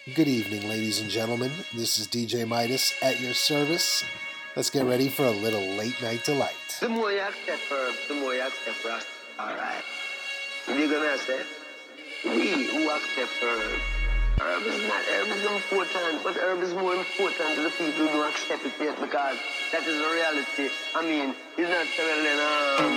Good evening, ladies and gentlemen. This is DJ Midas at your service. Let's get ready for a little late night delight. The more you accept herb, the more you accept Rasta. Alright. You're gonna say, we who accept herb is important, but herb is more important to the people who don't accept it yet because that is a reality. I mean, it's not